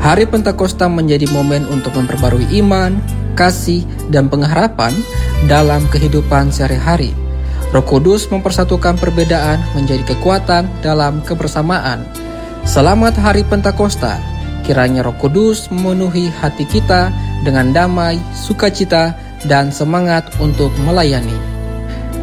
Hari Pentakosta menjadi momen untuk memperbarui iman, kasih, dan pengharapan dalam kehidupan sehari-hari. Roh Kudus mempersatukan perbedaan menjadi kekuatan dalam kebersamaan. Selamat Hari Pentakosta. Kiranya Roh Kudus memenuhi hati kita dengan damai, sukacita, dan semangat untuk melayani.